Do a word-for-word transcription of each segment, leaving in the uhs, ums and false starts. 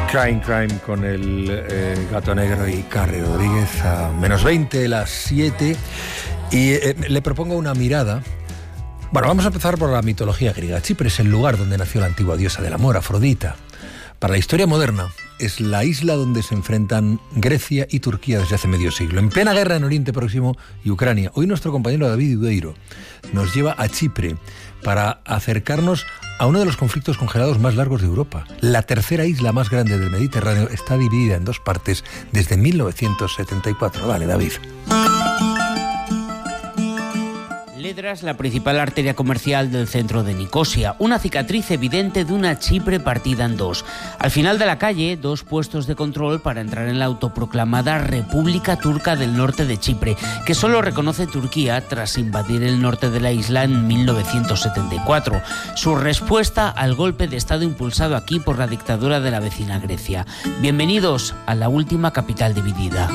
Crime Crime con el eh, Gato Negro y Carrie Rodríguez a menos veinte, las siete. Y eh, le propongo una mirada. Bueno, vamos a empezar por la mitología griega. Chipre es el lugar donde nació la antigua diosa del amor, Afrodita. Para la historia moderna, es la isla donde se enfrentan Grecia y Turquía desde hace medio siglo. En plena guerra en Oriente Próximo y Ucrania. Hoy nuestro compañero David Udeiro nos lleva a Chipre para acercarnos a uno de los conflictos congelados más largos de Europa. La tercera isla más grande del Mediterráneo está dividida en dos partes desde mil novecientos setenta y cuatro. Vale, David. Ledra es la principal arteria comercial del centro de Nicosia, una cicatriz evidente de una Chipre partida en dos. Al final de la calle, dos puestos de control para entrar en la autoproclamada República Turca del Norte de Chipre, que solo reconoce Turquía tras invadir el norte de la isla en mil novecientos setenta y cuatro. Su respuesta al golpe de Estado impulsado aquí por la dictadura de la vecina Grecia. Bienvenidos a la última capital dividida.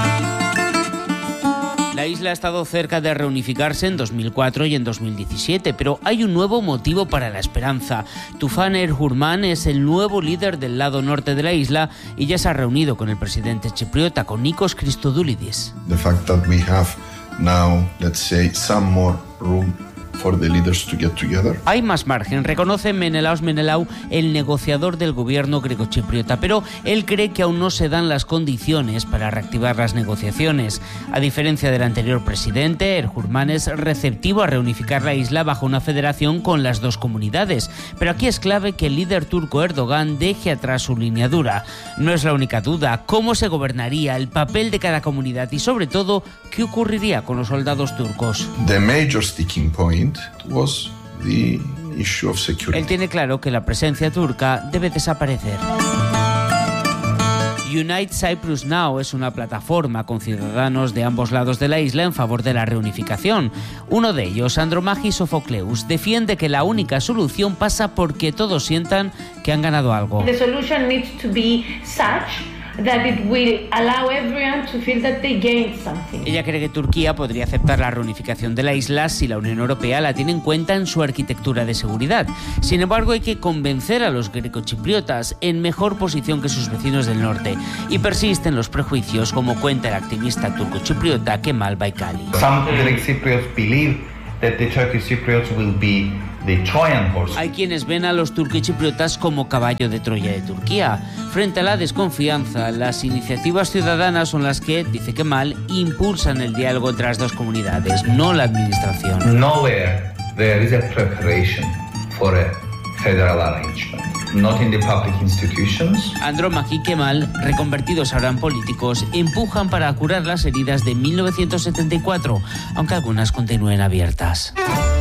La isla ha estado cerca de reunificarse en dos mil cuatro y en dos mil diecisiete, pero hay un nuevo motivo para la esperanza. Tufan Erhurman es el nuevo líder del lado norte de la isla y ya se ha reunido con el presidente chipriota, con Nikos Christodoulidis. The fact that we have now, let's say, some more room for the leaders to get together. Hay más margen, reconoce Menelaos Menelau, el negociador del gobierno grecochipriota, pero él cree que aún no se dan las condiciones para reactivar las negociaciones. A diferencia del anterior presidente, Erhurman es receptivo a reunificar la isla bajo una federación con las dos comunidades, pero aquí es clave que el líder turco Erdogan deje atrás su línea dura. No es la única duda, cómo se gobernaría, el papel de cada comunidad y sobre todo, qué ocurriría con los soldados turcos. The major sticking point was the issue of security. Él tiene claro que la presencia turca debe desaparecer. Unite Cyprus Now es una plataforma con ciudadanos de ambos lados de la isla en favor de la reunificación. Uno de ellos, Andromachis Sofocleus, defiende que la única solución pasa porque todos sientan que han ganado algo. The solution needs to be such that it will allow everyone to feel that they gained something. Ella cree que Turquía podría aceptar la reunificación de la isla si la Unión Europea la tiene en cuenta en su arquitectura de seguridad. Sin embargo, hay que convencer a los grecochipriotas en mejor posición que sus vecinos del norte. Y persisten los prejuicios, como cuenta el activista turco-chipriota Kemal Baykali. Some Greek Cypriots believe that the Turkish Cypriots will be the Trojan horse. Hay quienes ven a los turcochipriotas como caballo de Troya de Turquía. Frente a la desconfianza, las iniciativas ciudadanas son las que, dice Kemal, impulsan el diálogo entre las dos comunidades, no la administración. Nowhere there is a preparation for a federal arrangement. Not in the public institutions. Andromachi y Kemal, reconvertidos ahora en políticos, empujan para curar las heridas de mil novecientos setenta y cuatro, aunque algunas continúen abiertas.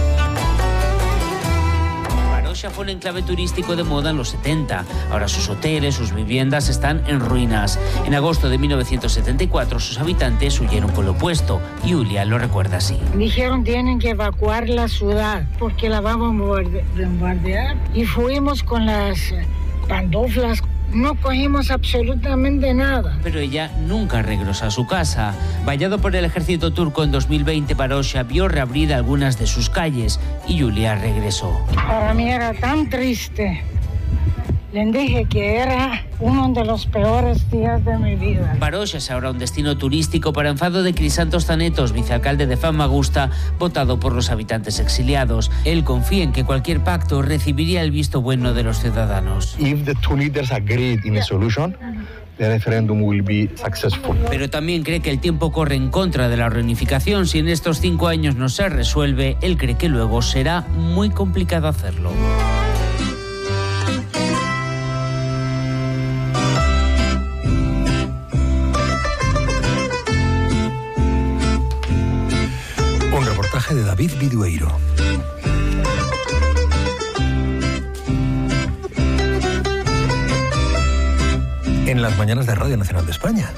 Varosha fue un enclave turístico de moda en los setenta. Ahora sus hoteles, sus viviendas están en ruinas. En agosto de mil novecientos setenta y cuatro sus habitantes huyeron con lo opuesto. Yulia lo recuerda así. Dijeron tienen que evacuar la ciudad porque la vamos a bombardear. Y fuimos con las pantuflas. No cogimos absolutamente nada. Pero ella nunca regresó a su casa. Vallado por el ejército turco en dos mil veinte, Varosha vio reabrir algunas de sus calles y Yulia regresó. Para mí era tan triste. Les dije que era uno de los peores días de mi vida. Varosha es ahora un destino turístico para enfado de Crisantos Tanetos, vicealcalde de Famagusta, votado por los habitantes exiliados. Él confía en que cualquier pacto recibiría el visto bueno de los ciudadanos. If the two leaders agreed in a solution, the referendum will be successful. Pero también cree que el tiempo corre en contra de la reunificación. Si en estos cinco años no se resuelve, él cree que luego será muy complicado hacerlo. De David Vidueiro. En las mañanas de Radio Nacional de España.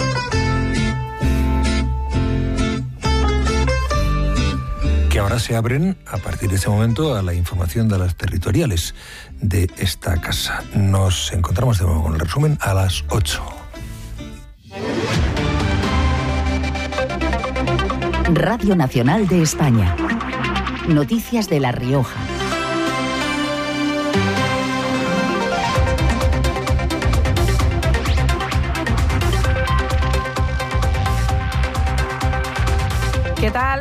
Que ahora se abren a partir de ese momento a la información de las territoriales de esta casa. Nos encontramos de nuevo con el resumen a las ocho. Radio Nacional de España. Noticias de La Rioja.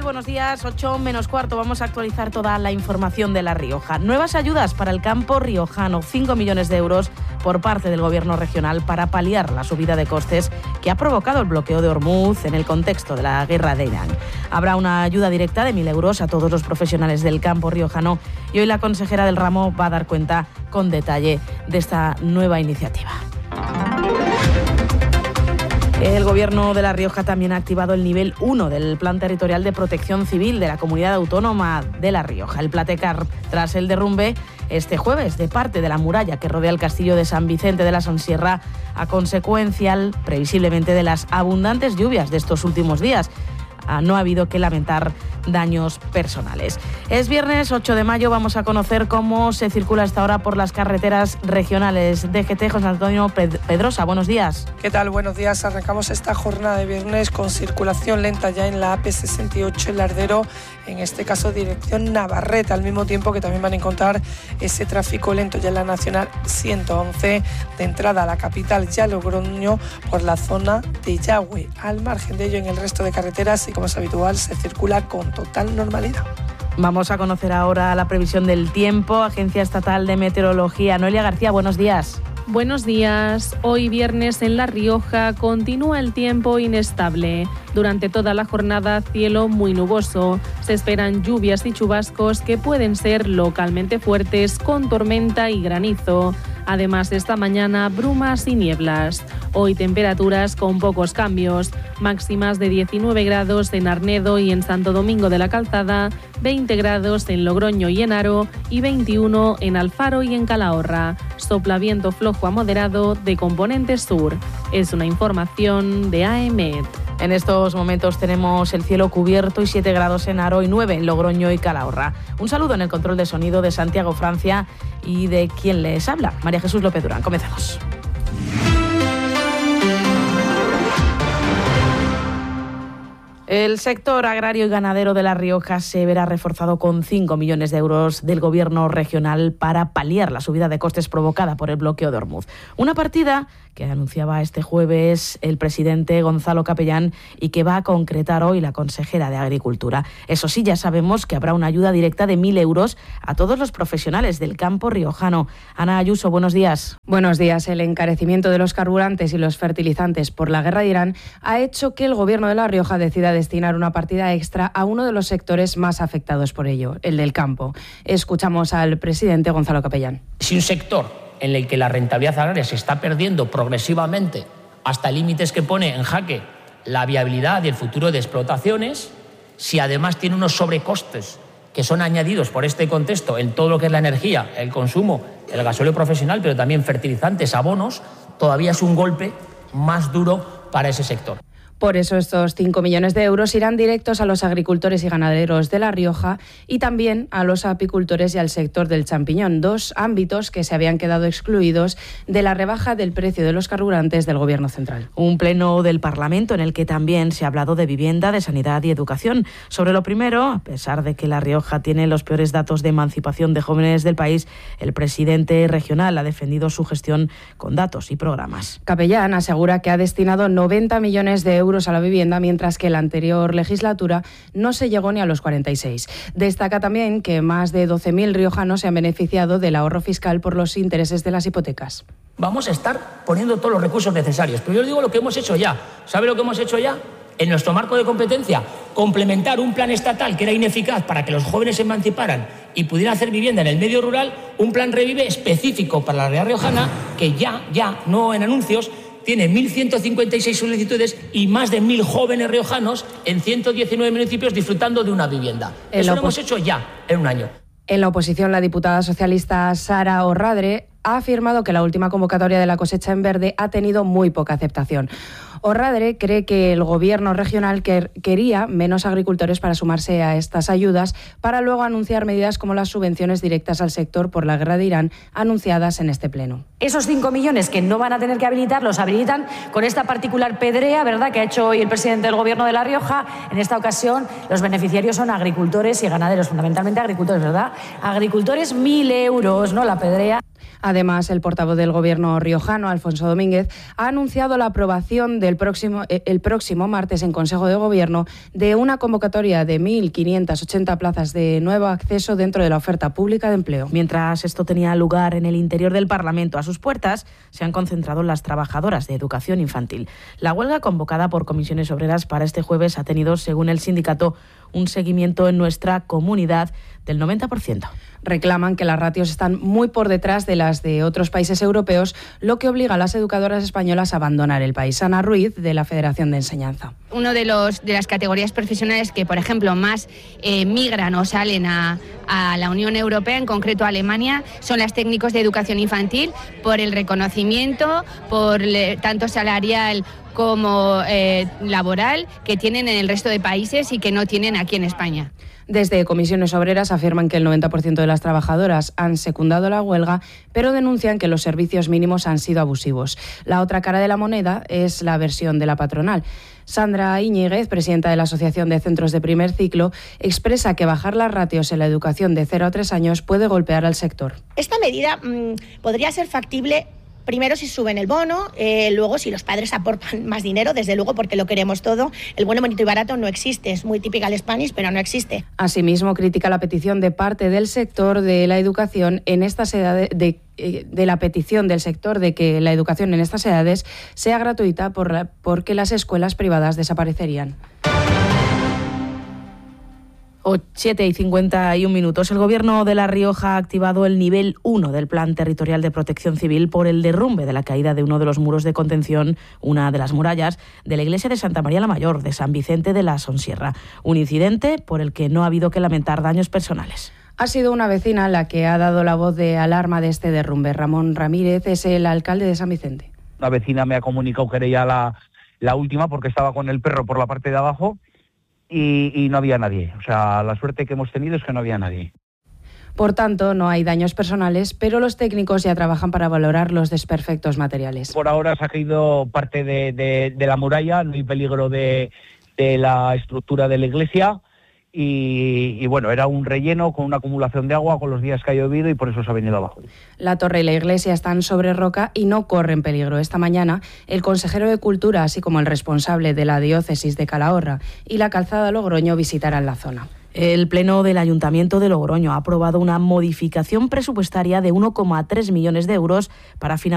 buenos días. ocho menos cuarto. Vamos a actualizar toda la información de La Rioja. Nuevas ayudas para el campo riojano. cinco millones de euros por parte del Gobierno regional para paliar la subida de costes que ha provocado el bloqueo de Hormuz en el contexto de la guerra de Irán. Habrá una ayuda directa de mil euros a todos los profesionales del campo riojano y hoy la consejera del ramo va a dar cuenta con detalle de esta nueva iniciativa. El Gobierno de La Rioja también ha activado el nivel uno del Plan Territorial de Protección Civil de la Comunidad Autónoma de La Rioja, el Platecar, tras el derrumbe este jueves de parte de la muralla que rodea el castillo de San Vicente de la Sonsierra a consecuencia, previsiblemente, de las abundantes lluvias de estos últimos días. No ha habido que lamentar daños personales. Es viernes ocho de mayo, vamos a conocer cómo se circula esta hora por las carreteras regionales. D G T, José Antonio Pedrosa, buenos días. ¿Qué tal? Buenos días. Arrancamos esta jornada de viernes con circulación lenta ya en la A P sesenta y ocho, el Lardero, en este caso dirección Navarrete, al mismo tiempo que también van a encontrar ese tráfico lento ya en la Nacional ciento once, de entrada a la capital ya Logroño por la zona de Yagüe. Al margen de ello, en el resto de carreteras, y como es habitual, se circula con total normalidad. Vamos a conocer ahora la previsión del tiempo. Agencia Estatal de Meteorología. Noelia García, buenos días. Buenos días. Hoy viernes en La Rioja continúa el tiempo inestable. Durante toda la jornada, cielo muy nuboso. Se esperan lluvias y chubascos que pueden ser localmente fuertes con tormenta y granizo. Además, esta mañana, brumas y nieblas. Hoy temperaturas con pocos cambios. Máximas de diecinueve grados en Arnedo y en Santo Domingo de la Calzada, veinte grados en Logroño y en Haro y veintiuno en Alfaro y en Calahorra. Sopla viento flojo a moderado de componente sur. Es una información de A E M E T. En estos momentos tenemos el cielo cubierto y siete grados en Haro y nueve en Logroño y Calahorra. Un saludo en el control de sonido de Santiago Francia y de quien les habla, María Jesús López Durán. Comenzamos. El sector agrario y ganadero de La Rioja se verá reforzado con cinco millones de euros del Gobierno regional para paliar la subida de costes provocada por el bloqueo de Hormuz. Una partida que anunciaba este jueves el presidente Gonzalo Capellán y que va a concretar hoy la consejera de Agricultura. Eso sí, ya sabemos que habrá una ayuda directa de mil euros a todos los profesionales del campo riojano. Ana Ayuso, buenos días. Buenos días. El encarecimiento de los carburantes y los fertilizantes por la guerra de Irán ha hecho que el Gobierno de La Rioja decida destinar una partida extra a uno de los sectores más afectados por ello, el del campo. Escuchamos al presidente Gonzalo Capellán. Si un sector en el que la rentabilidad agraria se está perdiendo progresivamente hasta límites que pone en jaque la viabilidad y el futuro de explotaciones, si además tiene unos sobrecostes que son añadidos por este contexto en todo lo que es la energía, el consumo, el gasóleo profesional, pero también fertilizantes, abonos, todavía es un golpe más duro para ese sector. Por eso estos cinco millones de euros irán directos a los agricultores y ganaderos de La Rioja y también a los apicultores y al sector del champiñón, dos ámbitos que se habían quedado excluidos de la rebaja del precio de los carburantes del Gobierno central. Un pleno del Parlamento en el que también se ha hablado de vivienda, de sanidad y educación. Sobre lo primero, a pesar de que La Rioja tiene los peores datos de emancipación de jóvenes del país, el presidente regional ha defendido su gestión con datos y programas. Capellán asegura que ha destinado noventa millones de euros a la vivienda, mientras que en la anterior legislatura no se llegó ni a los cuarenta y seis. Destaca también que más de doce mil riojanos se han beneficiado del ahorro fiscal por los intereses de las hipotecas. Vamos a estar poniendo todos los recursos necesarios, pero yo digo lo que hemos hecho ya. ¿Sabe lo que hemos hecho ya? En nuestro marco de competencia, complementar un plan estatal que era ineficaz para que los jóvenes se emanciparan y pudieran hacer vivienda en el medio rural, un plan Revive específico para la realidad riojana que ya, ya, no en anuncios, tiene mil ciento cincuenta y seis solicitudes y más de mil jóvenes riojanos en ciento diecinueve municipios disfrutando de una vivienda. Eso lo hemos hecho ya, en un año. En la oposición, la diputada socialista Sara Orradre ha afirmado que la última convocatoria de la cosecha en verde ha tenido muy poca aceptación. Orradre cree que el Gobierno regional que quería menos agricultores para sumarse a estas ayudas, para luego anunciar medidas como las subvenciones directas al sector por la guerra de Irán anunciadas en este pleno. Esos cinco millones que no van a tener que habilitar, los habilitan con esta particular pedrea, ¿verdad?, que ha hecho hoy el presidente del Gobierno de La Rioja. En esta ocasión, los beneficiarios son agricultores y ganaderos, fundamentalmente agricultores, ¿verdad? Agricultores, mil euros, ¿no?, la pedrea. Además, el portavoz del Gobierno riojano, Alfonso Domínguez, ha anunciado la aprobación del próximo, el próximo martes en Consejo de Gobierno de una convocatoria de mil quinientas ochenta plazas de nuevo acceso dentro de la oferta pública de empleo. Mientras esto tenía lugar en el interior del Parlamento, a sus puertas se han concentrado las trabajadoras de educación infantil. La huelga convocada por comisiones obreras para este jueves ha tenido, según el sindicato, un seguimiento en nuestra comunidad del noventa por ciento. Reclaman que las ratios están muy por detrás de las de otros países europeos, lo que obliga a las educadoras españolas a abandonar el país. Ana Ruiz, de la Federación de Enseñanza. Uno de los de las categorías profesionales que, por ejemplo, más eh, migran o salen a, a la Unión Europea, en concreto a Alemania, son las técnicos de educación infantil, por el reconocimiento, por le, tanto salarial como eh, laboral, que tienen en el resto de países y que no tienen aquí en España. Desde comisiones obreras afirman que el noventa por ciento de las trabajadoras han secundado la huelga, pero denuncian que los servicios mínimos han sido abusivos. La otra cara de la moneda es la versión de la patronal. Sandra Iñiguez, presidenta de la Asociación de Centros de Primer Ciclo, expresa que bajar las ratios en la educación de cero a tres años puede golpear al sector. Esta medida mmm, podría ser factible. Primero si suben el bono, eh, luego si los padres aportan más dinero, desde luego, porque lo queremos todo. El bueno, bonito y barato no existe, es muy típica del Spanish, pero no existe. Asimismo, critica la petición de parte del sector de la educación en estas edades, de, de la petición del sector de que la educación en estas edades sea gratuita por la, porque las escuelas privadas desaparecerían. siete y cincuenta y un minutos. El Gobierno de La Rioja ha activado el nivel uno del Plan Territorial de Protección Civil por el derrumbe de la caída de uno de los muros de contención, una de las murallas, de la iglesia de Santa María la Mayor, de San Vicente de la Sonsierra. Un incidente por el que no ha habido que lamentar daños personales. Ha sido una vecina la que ha dado la voz de alarma de este derrumbe. Ramón Ramírez es el alcalde de San Vicente. Una vecina me ha comunicado que era ya la, la última porque estaba con el perro por la parte de abajo. Y, y no había nadie. O sea, la suerte que hemos tenido es que no había nadie. Por tanto, no hay daños personales, pero los técnicos ya trabajan para valorar los desperfectos materiales. Por ahora se ha caído parte de, de, de la muralla, no hay peligro de, de la estructura de la iglesia. Y, y bueno, era un relleno con una acumulación de agua con los días que ha llovido y por eso se ha venido abajo. La torre y la iglesia están sobre roca y no corren peligro. Esta mañana, el consejero de Cultura, así como el responsable de la diócesis de Calahorra y la calzada Logroño, visitarán la zona. El Pleno del Ayuntamiento de Logroño ha aprobado una modificación presupuestaria de uno coma tres millones de euros para financiar